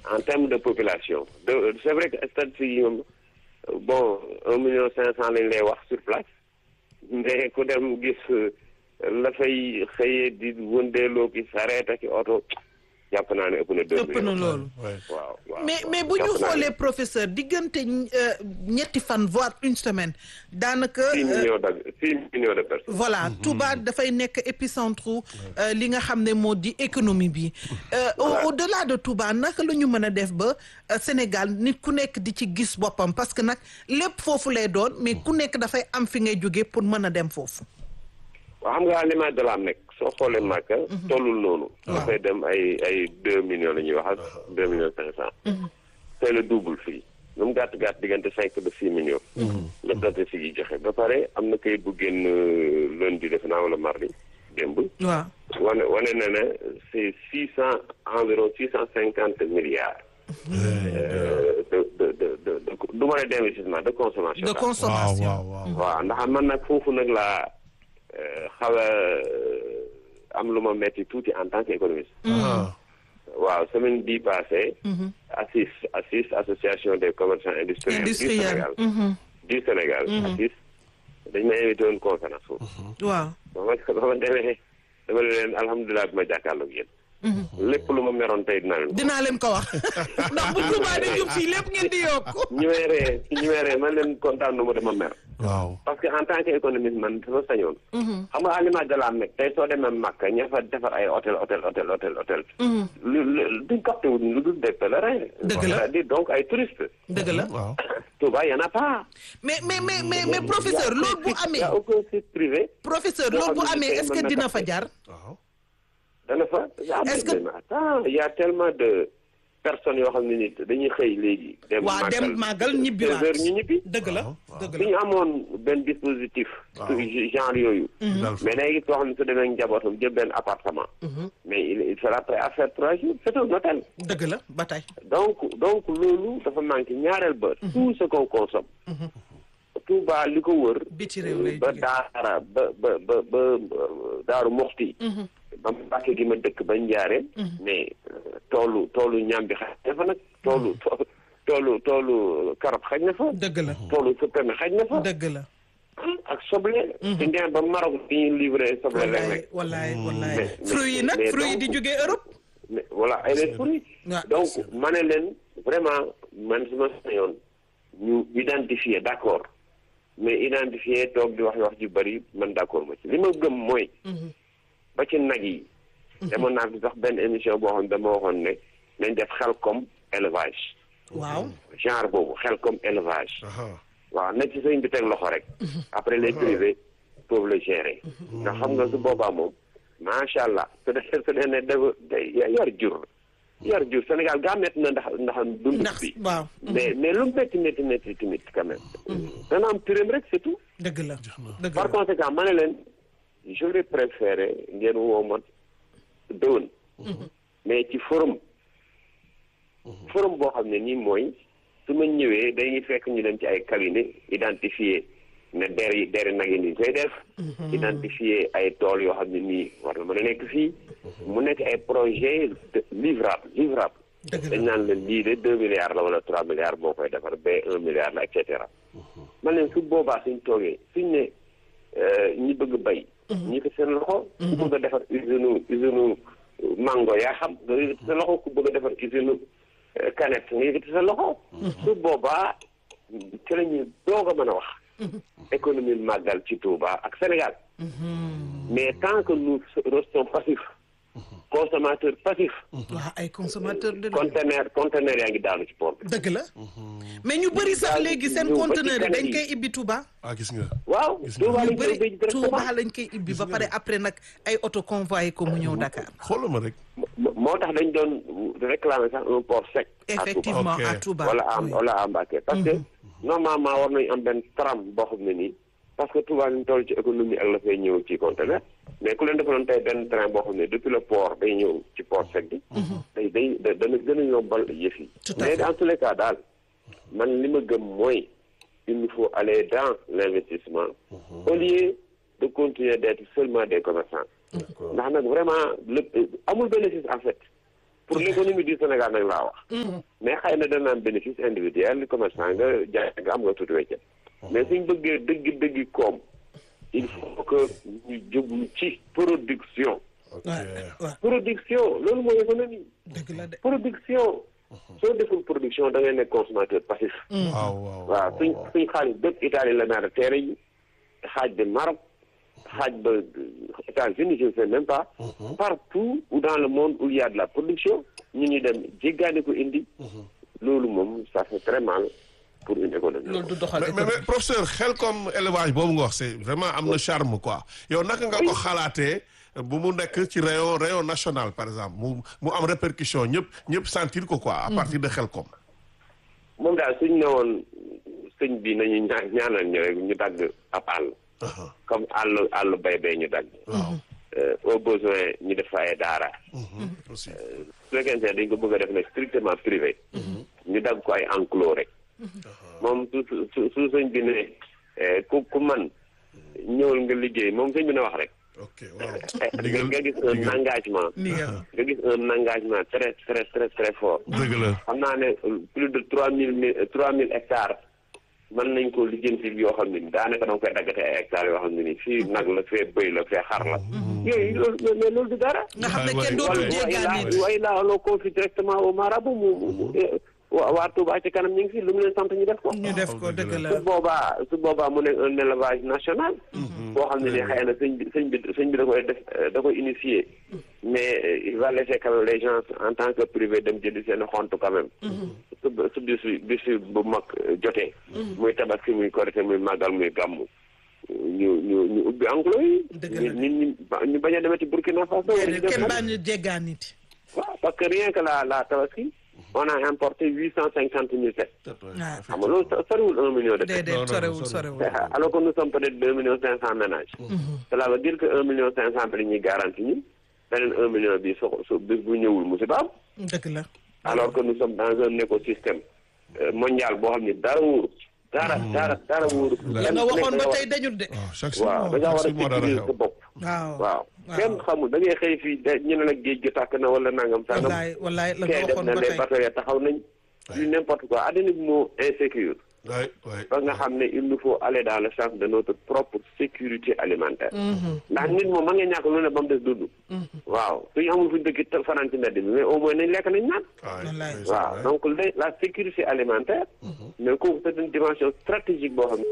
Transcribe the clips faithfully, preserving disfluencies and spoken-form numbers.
en termes de population de c'est vrai que statistiques yi moom bon un million cinq cent lañ lay wax sur place mais ku dem gis la fay xëyee di wëndeeloo ki sareet ak oto jàpp naa ne ëpp na deux ëpp na loolu waaw waaw mais mais bu ñu xoolee professeur diggante ñetti fan voire une semaine daanaka six millions de six millions de personnes voilà Touba dafay nekk épicentre li nga xam ne moo di économie bi au delà de Touba naka la ñu mën a def ba Sénégal nit ku nekk di ci gis boppam parce que nag lépp foofu lay doon mais ku nekk dafay am fi ngay jóge pour mën a dem foofu waaw xam nga aliment de la nekk soo xoolee Màkka tollul noonu dafay dem ay ay deux millions la ñuy wax ak deux millions cinq cent c'est le double fii lu mu gàtt gàtt diggante cinq ba six millions la statistique yi joxe ba pare am na kayit bu génn lundi defe naa wala mardi démb waaw wane wane na ne c'est six cent environ six cent cinquante milliards de de de de du ma ne d'investissement de consommation de consommation waaw ndax man nag foofu nag laa xaw a am lu ma metti tuuti en tant qu'économiste waaw semaine bii passée ACIS ACIS association des commerçants industriels du Sénégal du Sénégal ACIS dañ ma invité woon conférence foofu waaw ba ma ba ma demee dama leen alhamdulilah bi ma jàkkaarloog yéen lépp lu ma meroon tey dinaa leen dinaa leen ko wax ndax bu Touba di jub fii lépp ngeen di yokk ñu may ree ñu may ree man leen kontaan nu ma dama mer waaw parce que en tant qu'économiste man dafa sañoon xam nga aliment de la Mecque tey soo demee Makka ña fa defar ay hôtel hôtel hôtel hôtel hôtel lu duñ capté wu lu dul des pèlerins dëgg la c'est-à-dire donc ay touristes dëgg la waaw Touba y en a pas mais mais mais mais mais professeur loolu bu amee y a aucun site privé professeur loolu bu amee est-ce que dina fa jar waaw dana fa est-ce que attends il y a tellement de personnes yoo xam ne nit dañuy xëy léegi dem waa dem màggal ñibbi waat heures ñu ñibbi dëgg la dëgg su la ñu amoon benn dispositif genre yooyu mais day gis koo xam ne su demee njabootam jël benn appartement mais il il sera prêt à faire trois jours c'est un hôtel dëgg la ba tey donc donc loolu dafa manqué ñaareel ba tout ce qu'on consomme Touba li ko wër bi ci réew lay ba jóge daara ba ba ba ba daaru moxti ba Mbàkke gi ma dëkk ba njaareen mais toolu toolu ñaam bi xaj na fa nag toolu toolu toolu karab xaj na fa dëgg la toolu suppame xaj na fa dëgg la ak soble di ngeen ba Maroc di ñu livré soble rek rek wallaay wallaay fruits yi nag fruits yi di jógee Europe mais voilà ay les fruits donc ma ne leen vraiment man su ma sañoon ñu identifier d'accord mais identifier toog di wax wax ju bari man d'accord ma ci li ma gëm mooy ba ci nag yi demoon naa fi sax benn émission boo xam ne dama waxoon ne nañ def xel comme élevage waaw genre boobu xel comme élevage waaw na ci sëñ bi teg loxo rek après les privés peuvent le gérer ndax xam nga su boobaa moom macha allah su dee su dee ne dafa yar jur yar jur Sénégal gaa métti na ndax ndax dund bi waaw mais mais lu métti métti métti tamit quand même dana am turam rek c'est tout dëgg la dëgg par conséquent ma ne leen j'aurais préféré ngeen woo ma dëwën mais ci forum forum boo xam ne nii mooy su ma ñëwee dañuy fekk ñu dem ci ay cabinet identifier ne der yi deri nag yi ni koy def identifier ay tool yoo xam ne nii war na mën a nekk fii mu nekk ay projet livrable livrable dañ naan leen lii de deux milliards la wala trois milliards boo koy defar ba un milliard la et cetera man leen su boobaa suñ toogee suñ ne ñi bëgg bay ñi ko seen loxo ku bëgg a defar usine usine mango yaa xam nga yëkkati sa loxo ku bëgg a defar usine canette nga yëkkati sa loxo su boobaa ci la ñuy doog a mën a wax économie màggal ci Touba ak Sénégal mais tant que nous restons passifs consommateurs passifs waaw ay consommateurs de conteneur conteneur yaa ngi daanu ci port bi dëgg la mais ñu bëri sax léegi seen conteneur yi dañ koy ibbi Touba ah gis nga waaw Touba ñu lañ koy bëri béy Touba lañ koy ibbi ba pare après nag ay auto convoyé ko mu ñëw Dakar xoolal ma rek moo tax dañ doon réclamer sax un port sec effectivement à Touba wala am wala à Mbacké parce que normalement war nañu am benn tram boo xam ne nii parce que Touba ñu toll ci économie ak la fay ñëw ci conteneur mais ku leen defaloon tey benn train boo xam ne depuis le port day ñëw ci port sec bi day day dana gën a yombal yëf yi mais dans tous les cas daal man li ma gëm mooy il nous faut aller dans l'investissement au lieu de continuer d'être seulement des commerçants ndax nag vraiment le amul bénéfice en fait pour l'économie du Sénégal nag laa wax. mais xëy na dana am bénéfice individuel commerçant nga jaay nga am nga tuuti weccet. mais suñ bëggee dëgg dëgg koom il faut que ñu jublu ci production. production loolu mooy économie. dëgg la de production. soo deful production da ngay nekk consommateur passif. waaw waaw waaw suñ suñ xaalis bépp Italie la naar a teere yi xaaj bi Maroc xaaj ba États-Unis je ne sais même pas. partout où dans le monde où il y a de la production ñu ngi dem jéggaani ko indi. loolu moom ça fait très mal pour une économie. loolu du doxal mais mais professeur xel comme élevage boobu nga wax c'est vraiment am na charme quoi yow naka nga ko xalaatee bu mu nekk ci rayon rayon national par exemple mu mu am répercussion ñëpp ñëpp sentir ko quoi à partir de xel comme. moom daal suñ ne woon sëñ bi nañu ñaa ñaanal ñu rek ñu dagg ab àll. comme àll àll bay bay ñu dagg. au besoin ñu def ay daara. aussi su fekkente ne dañ ko bëgg a def nag strictement privé. ñu dagg ko ay enclos rek. moom su su su sëñ bi ne ku ku man ñëwal nga liggéey moom sëñ bi na wax rek. ok waaw. nga gis un engagement. nga gis un engagement très très très très fort. dëgg la xam naa ne plus de trois mille trois mille hectares mën nañ ko lijjanti yoo xam ne daanaka da nga koy daggate ay hectares yoo xam ne nii fii nag la fee bëy la fee xar la. yooyu loolu mais loolu du dara. nga xam ne kenn dootul jéggaani. waaye laa loo confie directement au marabout mu mu waa Touba ci kanam ñu ngi fi lu mu leen sant ñu def ko. ñu def ko dëgg la su boobaa su boobaa mu nekk un élevage national. boo xam ne ni xëy na sëñ bi sëñ bi sëñ bi da koy def da koy initier. mais il va laisser quand même les gens en tant que privé dem jëndi seen xont quand même. su su bis bis bu mag jotee. muy tabaski muy korite muy màggal muy gàmmu. ñu ñu ñu ubbi enclos yi. dëgg la nit ñi ñu bañ a demee ci Burkina Faso. kenn bañ a jéggaani. waaw parce que rien que la la tabaski. on a importé huit cent cinquante mille têtes. waaw xam nga loolu soriwul un million de têtes. déedéet sorewul sorewul. alors que nous sommes peut-être deux millions cinq cent ménages. cela veut dire que un million cinq cent bi ñuy garanti ñun beneen un million bi so so bis bu ñëwul musiba am. dëgg la. alors que nous sommes dans un écosystème mondial boo xam ne dara wóoru. dara dara dara wóoru. la nga waxoon ba tey dañul de. waaw da ngaa war a sécuriser sa bopp. waaw waaw kenn xamul da ngay xëy fii ñu ne la géej gi tàkk na wala nangam sangam. wallaay wallaay la nga kee def waxoon na ba les tey. bateaux ya taxaw nañ. lu n'importe quoi àddina bi moo insécure. oui oui. ba nga xam ne il nous faut aller dans le sens de notre propre sécurité alimentaire. ndax nit moom ma nga ñàkk lu ne ba mu des dund. waaw suñu amul fuñu dëkk fanaan ci mbedd mi mais au moins nañ lekk nañ naan. wallaay. waaw donc la sécurité alimentaire. mais kooku c'est une dimension stratégique boo xam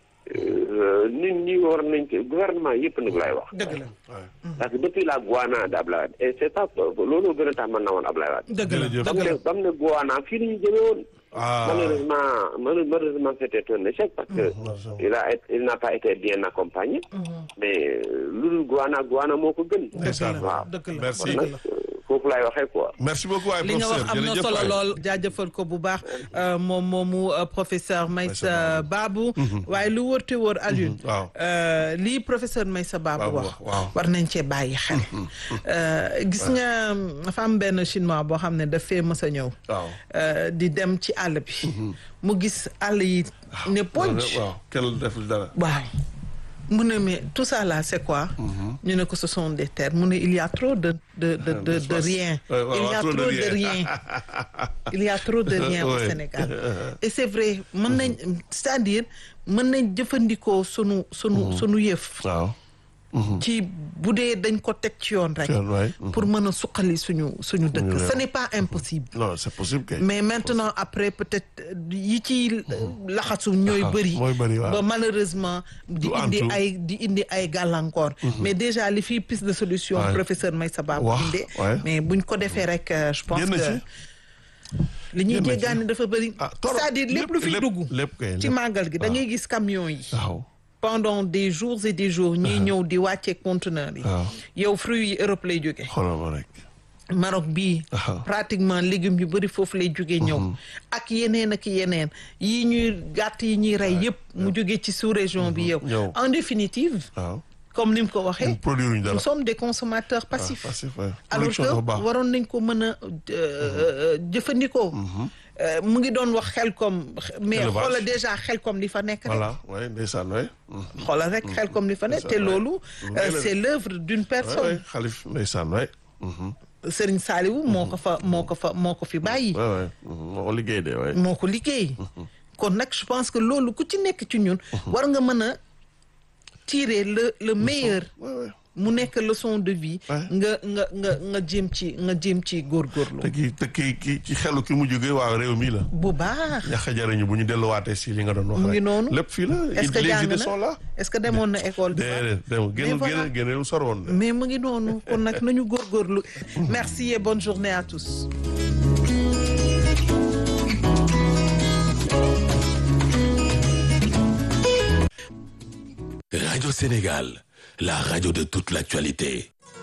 ne nit ñi war nañ ci gouvernement yëpp nag laay wax. dëgg la. parce que depuis la Guana d'Ablaye Wade et c'est ça loolu gën a tax man na woon Ablaye Wade. dëgg la jërëjëf. ba dëgg mu la. ne ba mu ne Guana fii la ñu jëmee woon. ah malheureusement malheureusement c'était un échec parce que il a il n'a pas été bien accompagné. mais lu dul Guana Guana moo ko gën. ndeysaan. waaw dëgg la merci. dëgg la. foofu laay waxee quoi. merci beaucoup waay li nga wax professeur am na jërëjëf solo waay. lool jaajëfal ko bu baax moom moomu professeur Meissa Babou waaye lu wërte wër Alioune waaw. lii professeur Meissa Babou Babou wax wax, waaw. war nañ cee bàyyi xel gis nga dafa am benn chinois boo xam ne daf fee mës a ñëw waaw. di dem ci àll bi mu gis àll yi ne ponc waaw kenn deful dara. waaw mu ne mais tout ça là c'est quoi ñu ne ko ce sont des terres mu ne il y a trop de de de de, de rien Ouais, ouais, il y a trop de rien il y a trop de rien au Ouais. Sénégal et c'est vrai mën nañ c'est-à-dire mën nañ jëfandikoo sunu sunu sunu yëf waaw. ci bu dee dañ ko teg ci yoon rek Tiens, ouais. pour mën a suqali suñu suñu dëkk Ouais. ce n'est pas impossible non c'est possible kay. mais maintenant après peut-être yi ci laxasu ñooy bëri mooy bëri waaw. ba malheureusement di Du indi antu. ay di indi ay gàllankoor mais déjà li fii piste de solution Ouais. professeur Meissa Babou Wax, inde ouais. mais buñ ko defee rek euh, je pense Génn que ci. li ñuy Génn ci. jéggaani dafa bëri ah trop c'est-à-dire lépp lu fi lépp- dugg lépp kay ci lépp. màggal gi da ngay gis camion yi waaw. pendant des jours et des jours ñuy ñëw di wàccee conteneur yi waaw. yow fruits yi Europe lay jóge xoolal ma rek. Maroc bii Aha. pratiquement légumes yu bëri foofu lay jóge ñëw ak yeneen ak yeneen yi ñuy gàtt yi ñuy rey yëpp mu jóge ci sous-région bi yow ñëw. en définitive waaw. comme ni mu ko waxee produire ñu dara. nous sommes des consommateurs passifs passif ouais. alors Production que dafa baax. waroon nañ ko mën a euh, jëfandikoo Euh, mu ngi doon wax xel comme mais Élevage. xoolal déjà xel comme li fa nekk rek voilà ouais ndeysaan ouais. xoolal rek xel comme li fa nekk te Ndeysaan, loolu ouais. euh, c'est l'œuvre d'une ouais personne ouais xalif ndeysaan ouais. Serigne Saliou moo ko fa moo ko fa moo ko fi bàyyi. Ouais, ouais. moo ko liggéey de ouais. moo ko liggéey. kon nag je pense que loolu ku ci nekk ci ñun. war nga mën a tirer le le meilleur. Ouais, ouais. mu nekk leçon de vie. Ouais. nga nga nga nga jéem ci nga jéem ci góorgóorlu. te kii te kii kii ci xelu ki mu jógee waa réew mi la. bu baax. ñax jariñu bu ñu delluwaatee si li nga doon wax mu rek. ngi noonu lépp fii la. est-ce que les jàng idées na sont là. est-ce que demoon na école bi. déedéet dem génn voilà. génn génn lu soroon de. mais mu ngi noonu kon nag nañu góorgóorlu. merci et bonne journée à tous. Radio Sénégal, la radio de toute l'actualité.